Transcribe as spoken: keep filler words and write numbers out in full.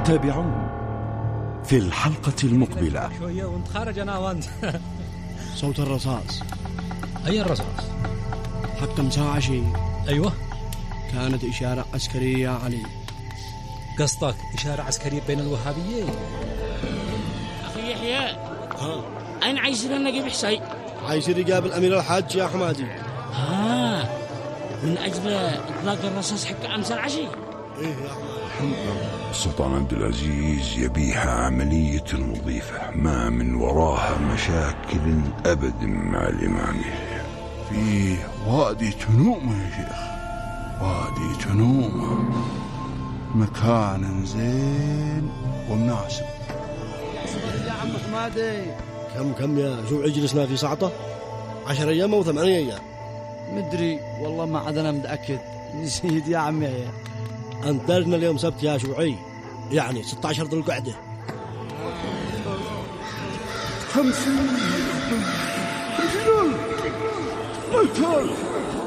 تابعوه في الحلقة المقبلة. شوية وانت خارج أنا وانت. صوت الرصاص. أي الرصاص؟ حق مساعة شيء. أيوة، كانت إشارة عسكرية يا علي. قصدك إشارة عسكرية بين الوهابيين؟ أخي يحيى، أين عايزين نجيب حسين؟ عايز يقابل أمير الحاج يا حمادي. ها، من أجل إطلاق الرصاص حق أمس العشي. إيه يا حمادي. السلطان عبد العزيز يبيها عملية نظيفة ما من وراها مشاكل أبدا مع الإمام يحيى. في وادي تنومة يا شيخ، وادي تنومة مكان زين ومناسب. يا عم حمادي، كم كم يا جوعي جلسنا في ساعته؟ عشر أيام أو ثمانية أيام؟ مدري والله، ما عاد أنا متأكد. نسيت يا عمي. أنترنا اليوم سبت يا شوعي، يعني ستة عشر ذو القعدة. خمسين رجال قتال